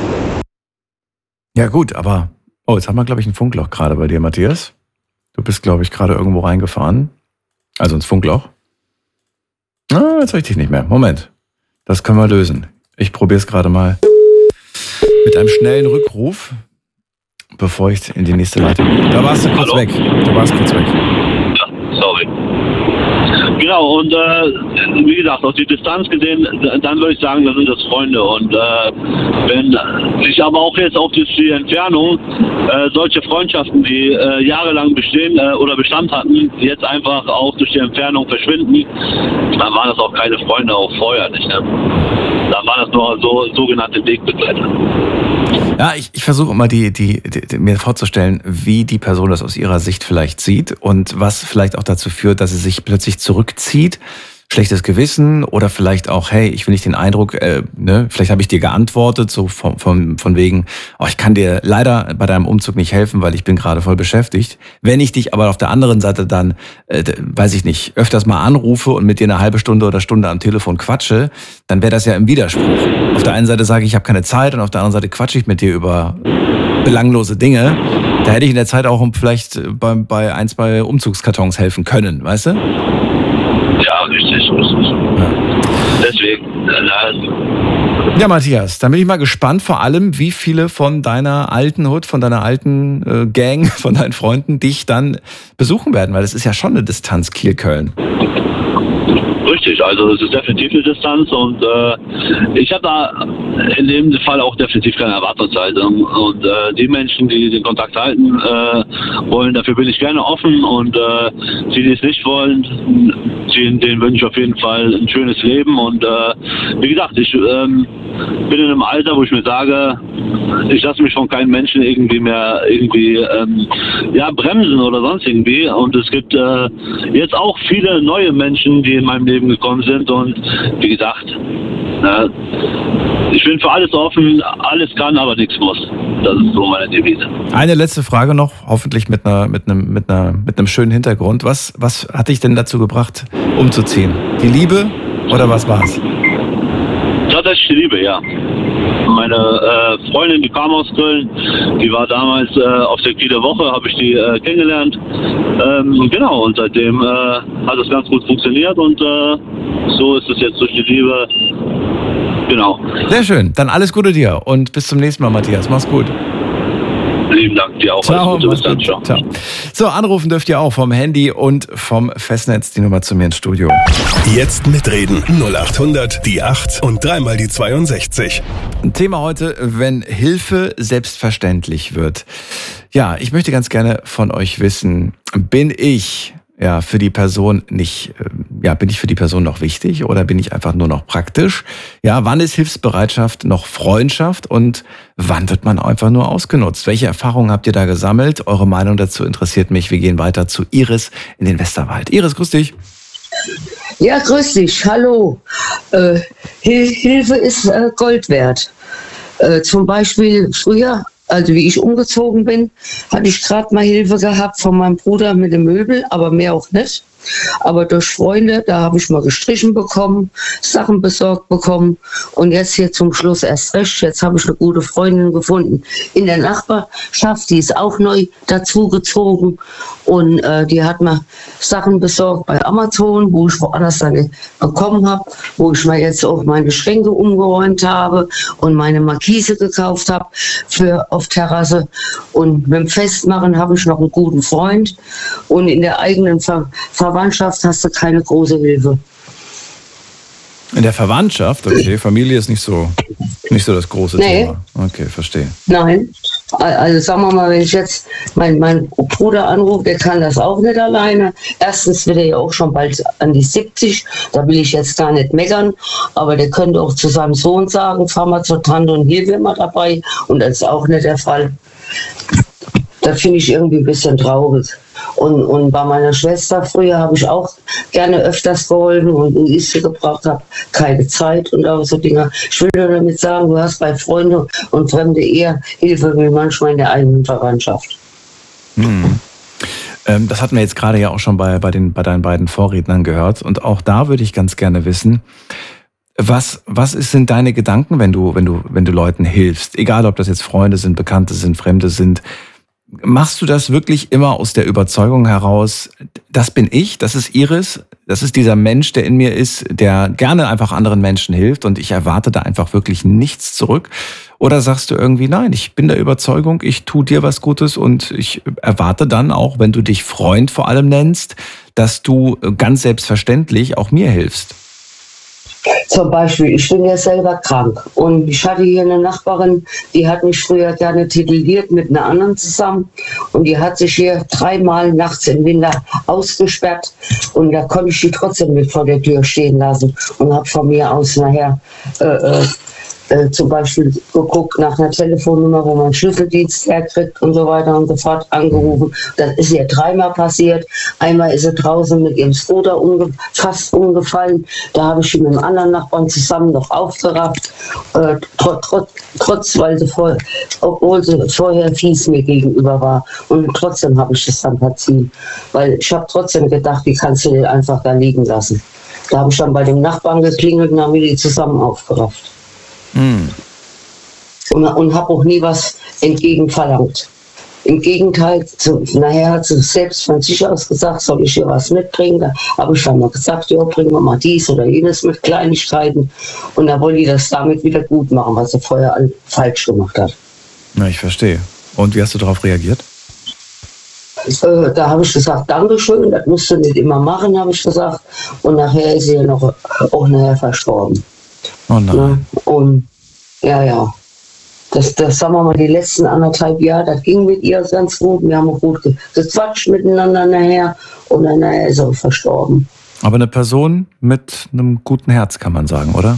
Ja gut, aber oh, jetzt haben wir, glaube ich, ein Funkloch gerade bei dir, Matthias. Du bist, glaube ich, gerade irgendwo reingefahren. Also ins Funkloch. Ah, jetzt richtig nicht mehr. Moment. Das können wir lösen. Ich probiere es gerade mal mit einem schnellen Rückruf, bevor ich in die nächste Leitung gehe. Da warst du kurz Hallo? weg. Du warst kurz weg. Ja, sorry. Genau, und äh, wie gesagt, auf die Distanz gesehen, dann würde ich sagen, das sind das Freunde. Und äh, wenn sich aber auch jetzt auf die, die Entfernung äh, solche Freundschaften, die äh, jahrelang bestehen äh, oder Bestand hatten, die jetzt einfach auch durch die Entfernung verschwinden, dann waren das auch keine Freunde, auch vorher nicht. Ne? Dann waren das nur so sogenannte Wegbegleiter. Ja, ich, ich versuche immer die, die, die, mir vorzustellen, wie die Person das aus ihrer Sicht vielleicht sieht und was vielleicht auch dazu führt, dass sie sich plötzlich zurückzieht. Schlechtes Gewissen oder vielleicht auch, hey, ich will nicht den Eindruck, äh, ne, vielleicht habe ich dir geantwortet, so von, von, von wegen, oh, ich kann dir leider bei deinem Umzug nicht helfen, weil ich bin gerade voll beschäftigt. Wenn ich dich aber auf der anderen Seite dann, äh, weiß ich nicht, öfters mal anrufe und mit dir eine halbe Stunde oder Stunde am Telefon quatsche, dann wäre das ja im Widerspruch. Auf der einen Seite sage ich, ich habe keine Zeit und auf der anderen Seite quatsche ich mit dir über belanglose Dinge. Da hätte ich in der Zeit auch vielleicht bei, bei ein, zwei Umzugskartons helfen können, weißt du? Ja, richtig. richtig. Ja. Deswegen. Äh, ja, Matthias, dann bin ich mal gespannt, vor allem, wie viele von deiner alten Hut, von deiner alten äh, Gang, von deinen Freunden dich dann besuchen werden, weil es ist ja schon eine Distanz Kiel-Köln. Richtig, also es ist definitiv eine Distanz und äh, ich habe da in dem Fall auch definitiv keine Erwartungshaltung und äh, die Menschen, die den Kontakt halten äh, wollen, dafür bin ich gerne offen und äh, die, die es nicht wollen, denen, denen wünsche ich auf jeden Fall ein schönes Leben und äh, wie gesagt, ich ähm, bin in einem Alter, wo ich mir sage, ich lasse mich von keinem Menschen irgendwie mehr irgendwie ähm, ja, bremsen oder sonst irgendwie und es gibt äh, jetzt auch viele neue Menschen, die in meinem Leben gekommen sind und wie gesagt, äh, ich bin für alles offen, alles kann, aber nichts muss. Das ist so meine Devise. Eine letzte Frage noch, hoffentlich mit einer, mit einem, mit einer, mit einem schönen Hintergrund. Was, was hat dich denn dazu gebracht, umzuziehen? Die Liebe oder was war's? Tatsächlich die Liebe, ja. Meine äh, Freundin, die kam aus Köln, die war damals äh, auf der Kieler Woche, habe ich die äh, kennengelernt. Ähm, genau, und seitdem äh, hat es ganz gut funktioniert und äh, so ist es jetzt durch die Liebe. Genau. Sehr schön, dann alles Gute dir und bis zum nächsten Mal, Matthias. Mach's gut. Lieben Dank dir auch. Ciao, alles Gute, bis dann. Ciao. Ciao. So, anrufen dürft ihr auch vom Handy und vom Festnetz die Nummer zu mir ins Studio. Jetzt mitreden. null acht hundert, die acht und dreimal die zweiundsechzig. Thema heute, wenn Hilfe selbstverständlich wird. Ja, ich möchte ganz gerne von euch wissen, bin ich ja für die Person nicht, ja, bin ich für die Person noch wichtig oder bin ich einfach nur noch praktisch? Ja, wann ist Hilfsbereitschaft noch Freundschaft und wann wird man einfach nur ausgenutzt? Welche Erfahrungen habt ihr da gesammelt? Eure Meinung dazu interessiert mich. Wir gehen weiter zu Iris in den Westerwald. Iris, grüß dich. Ja, grüß dich. Hallo. Äh, Hil- Hilfe ist äh, Gold wert. Äh, zum Beispiel früher, also wie ich umgezogen bin, hatte ich gerade mal Hilfe gehabt von meinem Bruder mit dem Möbel, aber mehr auch nicht. Aber durch Freunde, da habe ich mal gestrichen bekommen, Sachen besorgt bekommen und jetzt hier zum Schluss erst recht. Jetzt habe ich eine gute Freundin gefunden in der Nachbarschaft, die ist auch neu dazugezogen und äh, die hat mir Sachen besorgt bei Amazon, wo ich woanders dann bekommen habe, wo ich mir jetzt auch meine Schränke umgeräumt habe und meine Markise gekauft habe für auf Terrasse. Und mit dem Festmachen habe ich noch einen guten Freund und in der eigenen Ver- Ver- Verwandtschaft hast du keine große Hilfe. In der Verwandtschaft? Okay, Familie ist nicht so, nicht so das große nee. Thema. Okay, verstehe. Nein, also sagen wir mal, wenn ich jetzt meinen mein Bruder anrufe, der kann das auch nicht alleine. Erstens wird er ja auch schon bald an die siebzig, da will ich jetzt gar nicht meckern, aber der könnte auch zu seinem Sohn sagen, fahr mal zur Tante und hier sind wir dabei und das ist auch nicht der Fall. Da finde ich irgendwie ein bisschen traurig. Und, und bei meiner Schwester früher habe ich auch gerne öfters geholfen und wo ich sie gebraucht habe, keine Zeit und auch so Dinge. Ich will nur damit sagen, du hast bei Freunden und Fremde eher Hilfe wie manchmal in der eigenen Verwandtschaft. Hm. Ähm, das hatten wir jetzt gerade ja auch schon bei, bei, den, bei deinen beiden Vorrednern gehört. Und auch da würde ich ganz gerne wissen, was, was ist, sind deine Gedanken, wenn du, wenn du, wenn du Leuten hilfst? Egal, ob das jetzt Freunde sind, Bekannte sind, Fremde sind. Machst du das wirklich immer aus der Überzeugung heraus, das bin ich, das ist Iris, das ist dieser Mensch, der in mir ist, der gerne einfach anderen Menschen hilft und ich erwarte da einfach wirklich nichts zurück? Oder sagst du irgendwie, nein, ich bin der Überzeugung, ich tue dir was Gutes und ich erwarte dann auch, wenn du dich Freund vor allem nennst, dass du ganz selbstverständlich auch mir hilfst? Zum Beispiel, ich bin ja selber krank und ich hatte hier eine Nachbarin, die hat mich früher gerne tituliert mit einer anderen zusammen und die hat sich hier dreimal nachts im Winter ausgesperrt und da konnte ich die trotzdem mit vor der Tür stehen lassen und habe von mir aus nachher äh, äh, äh, zum Beispiel geguckt nach einer Telefonnummer, wo man Schlüsseldienst herkriegt und so weiter und so fort, angerufen. Das ist ihr dreimal passiert. Einmal ist sie draußen mit ihrem Scooter umge fast umgefallen. Da habe ich sie mit einem anderen Nachbarn zusammen noch aufgerafft. Äh, trotz, trotz, trotz, weil sie vor, obwohl sie vorher fies mir gegenüber war. Und trotzdem habe ich das dann verziehen. Weil ich habe trotzdem gedacht, wie kannst du den einfach da liegen lassen. Da habe ich dann bei dem Nachbarn geklingelt und haben wir die zusammen aufgerafft. Mm. Und, und habe auch nie was entgegenverlangt. Im Gegenteil, zu, nachher hat sie selbst von sich aus gesagt, soll ich hier was mitbringen? Da habe ich dann mal gesagt, ja, bringen wir mal dies oder jenes mit Kleinigkeiten. Und dann wollte die das damit wieder gut machen, was sie vorher all falsch gemacht hat. Na, ich verstehe. Und wie hast du darauf reagiert? Äh, da habe ich gesagt, Dankeschön, das musst du nicht immer machen, habe ich gesagt. Und nachher ist sie ja noch auch nachher verstorben. Oh nein. Ne? Und ja, ja. Das, das, sagen wir mal, die letzten anderthalb Jahre, das ging mit ihr ganz gut. Wir haben auch gut gequatscht miteinander nachher und dann nachher ist sie auch verstorben. Aber eine Person mit einem guten Herz, kann man sagen, oder?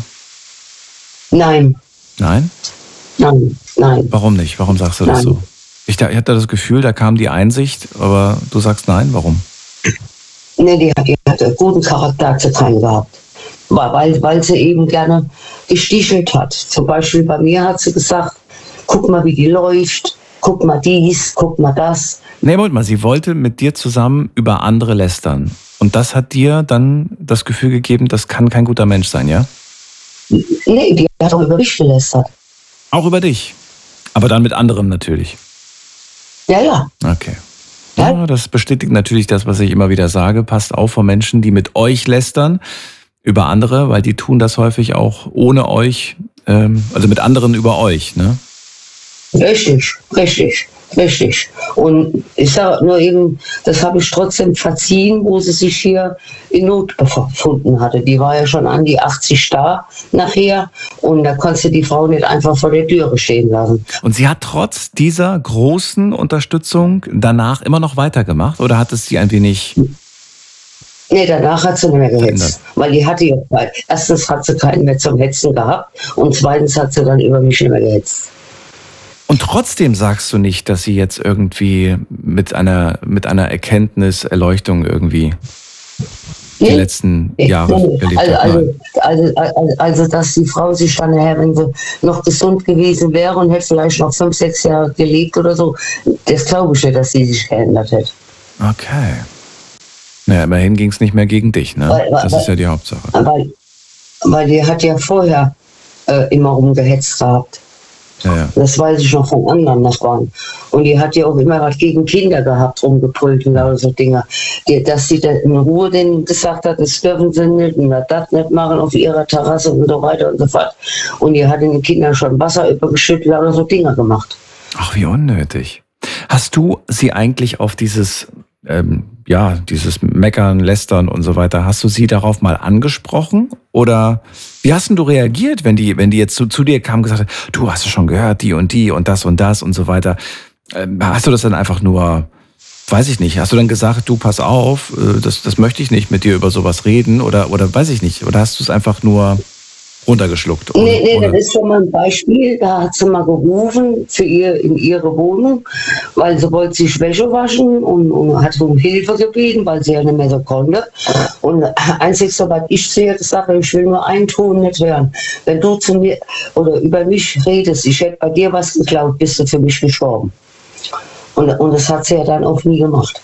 Nein. Nein? Nein, nein. Warum nicht? Warum sagst du das nein. so? Ich, ich hatte das Gefühl, da kam die Einsicht, aber du sagst nein, warum? Nee, die, die hatte guten Charakter zu keinen gehabt. Weil, weil sie eben gerne gestichelt hat. Zum Beispiel bei mir hat sie gesagt, guck mal, wie die läuft, guck mal dies, guck mal das. Nee, Moment mal, sie wollte mit dir zusammen über andere lästern. Und das hat dir dann das Gefühl gegeben, das kann kein guter Mensch sein, ja? Nee, die hat auch über mich gelästert. Auch über dich? Aber dann mit anderem natürlich? Ja, ja. Okay. Ja, das bestätigt natürlich das, was ich immer wieder sage. Passt auf vor Menschen, die mit euch lästern über andere, weil die tun das häufig auch ohne euch, ähm, also mit anderen über euch, ne? Richtig, richtig, richtig. Und ich sage nur eben, das habe ich trotzdem verziehen, wo sie sich hier in Not befunden hatte. Die war ja schon an die achtzig da nachher und da konntest du die Frau nicht einfach vor der Türe stehen lassen. Und sie hat trotz dieser großen Unterstützung danach immer noch weitergemacht oder hat es sie ein wenig... Nee, danach hat sie nicht mehr gehetzt, weil die hatte ja, erstens hat sie keinen mehr zum Hetzen gehabt und zweitens hat sie dann über mich nicht mehr gehetzt. Und trotzdem sagst du nicht, dass sie jetzt irgendwie mit einer, mit einer Erkenntnis, Erleuchtung irgendwie die nee, letzten nee, Jahre nee. gelebt also, hat? Also, also, also, also, dass die Frau sich dann nachher, wenn sie noch gesund gewesen wäre und hätte vielleicht noch fünf, sechs Jahre gelebt oder so, das glaube ich ja, dass sie sich geändert hätte. Okay. Naja, immerhin ging es nicht mehr gegen dich, ne? Weil, das weil, ist ja die Hauptsache. Weil, weil die hat ja vorher äh, immer rumgehetzt gehabt. Ja, ja. Das weiß ich noch von anderen Nachbarn. Und die hat ja auch immer was gegen Kinder gehabt, rumgebrüllt und so Dinge. Die, dass sie dann in Ruhe denen gesagt hat, das dürfen sie nicht und das nicht machen auf ihrer Terrasse und so weiter und so fort. Und die hat den Kindern schon Wasser übergeschüttet oder so Dinge gemacht. Ach, wie unnötig. Hast du sie eigentlich auf dieses... Ähm, ja, dieses Meckern, Lästern und so weiter, hast du sie darauf mal angesprochen? Oder wie hast denn du reagiert, wenn die, wenn die jetzt zu, zu dir kam und gesagt hat, du hast es schon gehört, die und die und das und das und so weiter. Ähm, hast du das dann einfach nur, weiß ich nicht, hast du dann gesagt, du pass auf, das, das möchte ich nicht mit dir über sowas reden oder, oder weiß ich nicht, oder hast du es einfach nur runtergeschluckt? Oder, nee, nee, oder? Das ist schon mal ein Beispiel. Da hat sie mal gerufen für ihr in ihre Wohnung, weil sie wollte sich Wäsche waschen und, und hat um Hilfe gebeten, weil sie ja nicht mehr so konnte. Und einzig, so was ich zu ihr gesagt habe, ich will nur einen Ton nicht hören. Wenn du zu mir oder über mich redest, ich hätte bei dir was geklaut, bist du für mich gestorben. Und, und das hat sie ja dann auch nie gemacht.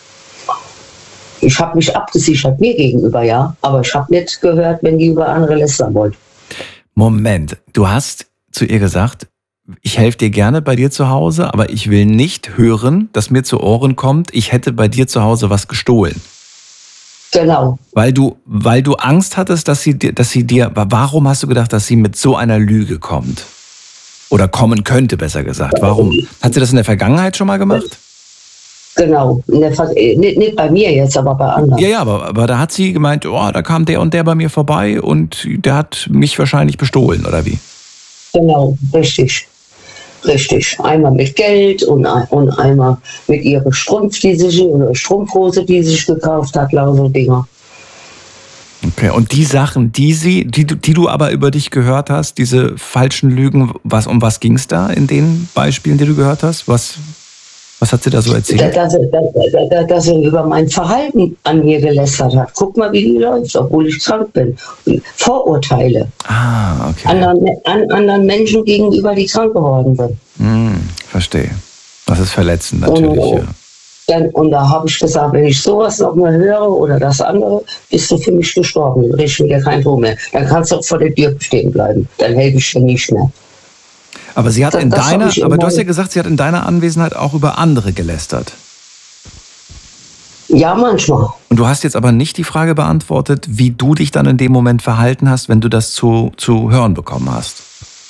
Ich habe mich abgesichert mir gegenüber, ja, aber ich habe nicht gehört, wenn die über andere lästern wollten. Moment, du hast zu ihr gesagt, ich helfe dir gerne bei dir zu Hause, aber ich will nicht hören, dass mir zu Ohren kommt, ich hätte bei dir zu Hause was gestohlen. Genau. Weil du, weil du Angst hattest, dass sie, dass sie dir, warum hast du gedacht, dass sie mit so einer Lüge kommt? Oder kommen könnte, besser gesagt. Warum? Hat sie das in der Vergangenheit schon mal gemacht? Genau. Nicht, nicht bei mir jetzt, aber bei anderen. Ja, ja, aber, aber da hat sie gemeint, oh, da kam der und der bei mir vorbei und der hat mich wahrscheinlich bestohlen, oder wie? Genau, richtig. Richtig. Einmal mit Geld und, und einmal mit ihrer Strumpf, die sich, oder Strumpfhose, die sie sich gekauft hat, lauter Dinger. Okay, und die Sachen, die sie, die, die du aber über dich gehört hast, diese falschen Lügen, was, um was ging es da in den Beispielen, die du gehört hast? Was, was hat sie da so erzählt? Dass, dass, dass, dass er über mein Verhalten an mir gelästert hat. Guck mal, wie die läuft, obwohl ich krank bin. Vorurteile. Ah, okay. Anderen, an, anderen Menschen gegenüber, die krank geworden sind. Hm, verstehe. Das ist verletzend natürlich, und, ja. Dann, und da habe ich gesagt, wenn ich sowas noch mal höre oder das andere, bist du für mich gestorben. Dann richte ich mir kein Tor mehr. Dann kannst du auch vor der Tür stehen bleiben. Dann helfe ich dir nicht mehr. Aber sie hat das, in das deiner, aber du hast ja immer, gesagt, sie hat in deiner Anwesenheit auch über andere gelästert. Ja, manchmal. Und du hast jetzt aber nicht die Frage beantwortet, wie du dich dann in dem Moment verhalten hast, wenn du das zu, zu hören bekommen hast.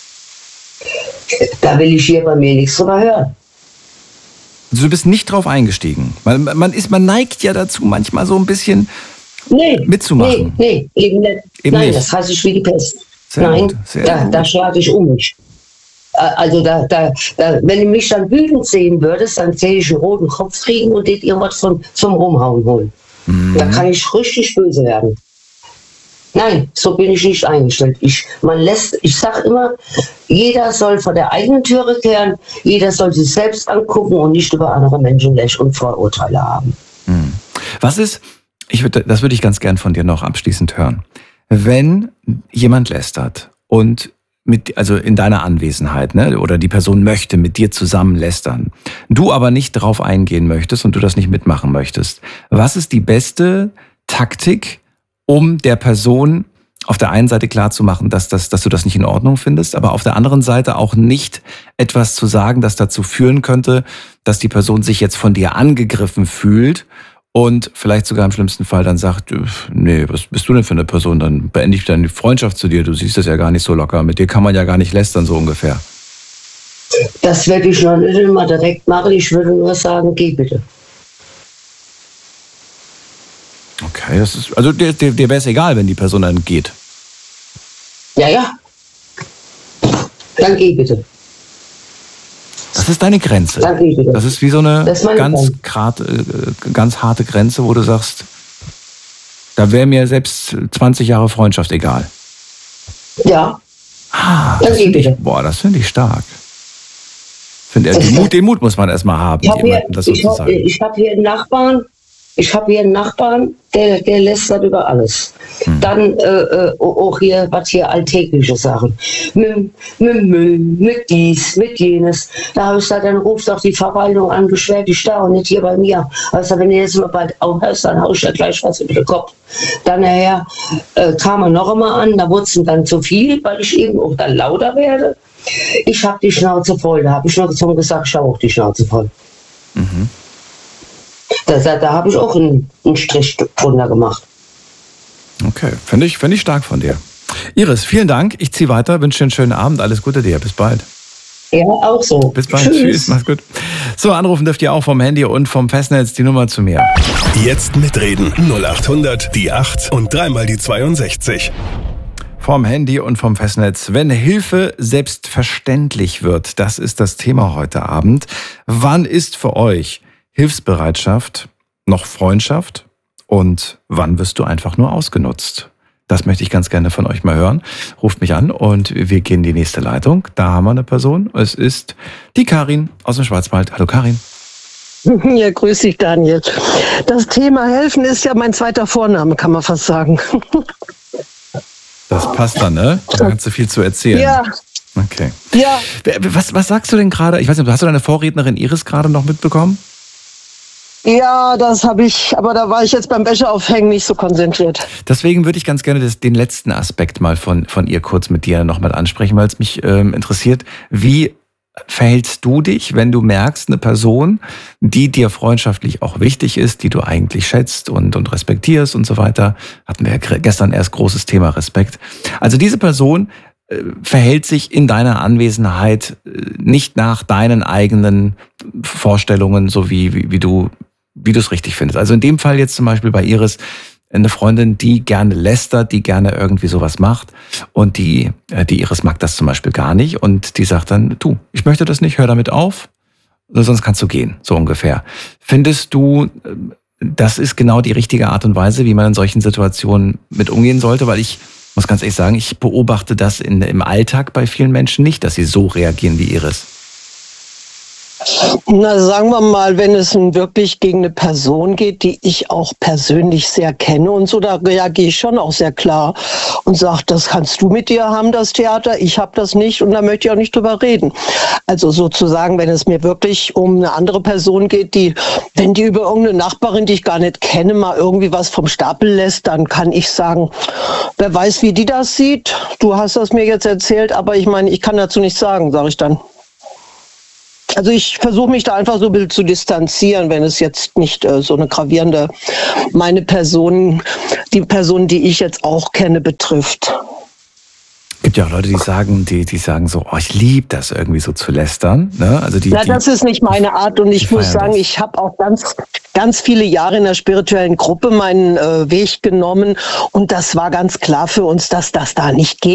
Da will ich hier bei mir nichts drüber hören. Du bist nicht drauf eingestiegen. Man, man, ist, man neigt ja dazu, manchmal so ein bisschen nee, mitzumachen. Nee, nee, eben nicht. Eben Nein, nicht. das hasse ich wie die Pest. Sehr Nein, gut, sehr da, gut. da schlage ich um mich. Also da, da, da, wenn du mich dann wütend sehen würdest, dann sehe ich einen roten Kopf kriegen und dir irgendwas zum, zum Rumhauen holen. Mhm. Da kann ich richtig böse werden. Nein, so bin ich nicht eingestellt. Ich, man lässt, ich sage immer, jeder soll vor der eigenen Türe kehren, jeder soll sich selbst angucken und nicht über andere Menschen lächeln und Vorurteile haben. Mhm. Was ist, ich würde, das würde ich ganz gern von dir noch abschließend hören, wenn jemand lästert und mit, also in deiner Anwesenheit, ne, oder die Person möchte mit dir zusammen lästern, du aber nicht drauf eingehen möchtest und du das nicht mitmachen möchtest, was ist die beste Taktik, um der Person auf der einen Seite klarzumachen, dass, das, dass du das nicht in Ordnung findest, aber auf der anderen Seite auch nicht etwas zu sagen, das dazu führen könnte, dass die Person sich jetzt von dir angegriffen fühlt und vielleicht sogar im schlimmsten Fall dann sagt, nee, was bist du denn für eine Person? Dann beende ich deine Freundschaft zu dir, du siehst das ja gar nicht so locker, mit dir kann man ja gar nicht lästern, so ungefähr. Das werde ich noch nicht immer direkt machen, ich würde nur sagen, geh bitte. Okay, das ist, also dir, dir, dir wäre es egal, wenn die Person dann geht. Ja, ja. Dann geh bitte. Das ist deine Grenze. Dann geh bitte. Das ist wie so eine Das ist meine ganz, Grenze. grad, äh, ganz harte Grenze, wo du sagst, da wäre mir selbst zwanzig Jahre Freundschaft egal. Ja. Ah, Dann das geh finde ich, bitte. boah, das finde ich stark. Find, äh, den, Mut, den Mut muss man erstmal haben, Ich habe hier, jemandem das so ich zu hab, sagen. ich hab hier einen Nachbarn, ich habe hier einen Nachbarn, der, der lästert über alles. Hm. Dann äh, äh, auch hier, was hier alltägliche Sachen. Mit, mit Müll, mit dies, mit jenes. Da habe ich gesagt, dann ruft doch die Verwaltung an, beschwert dich da und nicht hier bei mir. Also wenn du jetzt mal bald aufhörst, dann hau ich ja gleich was über den Kopf. Dann nachher äh, kam er noch einmal an, da wurde es ihm dann zu viel, weil ich eben auch dann lauter werde. Ich habe die Schnauze voll, da habe ich noch so gesagt, ich habe auch die Schnauze voll. Mhm. Da, da, da habe ich auch einen, einen Strich drunter gemacht. Okay, finde ich, find ich stark von dir. Iris, vielen Dank. Ich ziehe weiter, wünsche dir einen schönen Abend. Alles Gute dir. Bis bald. Ja, auch so. Bis bald. Tschüss. Tschüss. Mach's gut. So, anrufen dürft ihr auch vom Handy und vom Festnetz die Nummer zu mir. Jetzt mitreden. null acht hundert, die acht und dreimal die zweiundsechzig. Vom Handy und vom Festnetz. Wenn Hilfe selbstverständlich wird, das ist das Thema heute Abend. Wann ist für euch Hilfsbereitschaft noch Freundschaft und wann wirst du einfach nur ausgenutzt? Das möchte ich ganz gerne von euch mal hören. Ruft mich an und wir gehen in die nächste Leitung. Da haben wir eine Person. Es ist die Karin aus dem Schwarzwald. Hallo Karin. Ja, grüß dich, Daniel. Das Thema Helfen ist ja mein zweiter Vorname, kann man fast sagen. Das passt dann, ne? Da kannst du viel zu erzählen. Ja. Okay. Ja. Was, was sagst du denn gerade? Ich weiß nicht, hast du deine Vorrednerin Iris gerade noch mitbekommen? Ja, das habe ich, aber da war ich jetzt beim Wäscheaufhängen nicht so konzentriert. Deswegen würde ich ganz gerne das, den letzten Aspekt mal von, von ihr kurz mit dir nochmal ansprechen, weil es mich ähm, interessiert. Wie verhältst du dich, wenn du merkst, eine Person, die dir freundschaftlich auch wichtig ist, die du eigentlich schätzt und, und respektierst und so weiter, hatten wir ja gestern erst großes Thema Respekt. Also diese Person äh, verhält sich in deiner Anwesenheit äh, nicht nach deinen eigenen Vorstellungen, so wie, wie, wie du wie du es richtig findest. Also in dem Fall jetzt zum Beispiel bei Iris eine Freundin, die gerne lästert, die gerne irgendwie sowas macht und die, die Iris mag das zum Beispiel gar nicht und die sagt dann, du, ich möchte das nicht, hör damit auf, sonst kannst du gehen, so ungefähr. Findest du, das ist genau die richtige Art und Weise, wie man in solchen Situationen mit umgehen sollte? Weil ich muss ganz ehrlich sagen, ich beobachte das in, im Alltag bei vielen Menschen nicht, dass sie so reagieren wie Iris. Na, sagen wir mal, wenn es wirklich gegen eine Person geht, die ich auch persönlich sehr kenne und so, da reagiere ich schon auch sehr klar und sage, das kannst du mit dir haben, das Theater, ich habe das nicht und da möchte ich auch nicht drüber reden. Also sozusagen, wenn es mir wirklich um eine andere Person geht, die, wenn die über irgendeine Nachbarin, die ich gar nicht kenne, mal irgendwie was vom Stapel lässt, dann kann ich sagen, wer weiß, wie die das sieht, du hast das mir jetzt erzählt, aber ich meine, ich kann dazu nichts sagen, sage ich dann. Also ich versuche mich da einfach so ein bisschen zu distanzieren, wenn es jetzt nicht äh, so eine gravierende, meine Person, die Person, die ich jetzt auch kenne, betrifft. Es gibt ja auch Leute, die sagen, die, die sagen so, oh, ich liebe das irgendwie so zu lästern. Ne? Also die, Na, die, das ist nicht meine Art und ich muss sagen, das. ich habe auch ganz, ganz viele Jahre in der spirituellen Gruppe meinen äh, Weg genommen und das war ganz klar für uns, dass das da nicht geht.